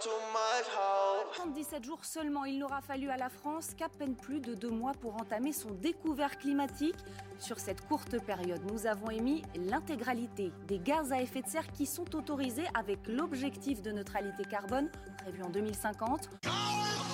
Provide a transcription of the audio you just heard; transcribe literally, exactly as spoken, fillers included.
soixante-dix-sept jours seulement, il n'aura fallu à la France qu'à peine plus de deux mois pour entamer son découvert climatique. Sur cette courte période, nous avons émis l'intégralité des gaz à effet de serre qui sont autorisés avec l'objectif de neutralité carbone prévu en deux mille cinquante.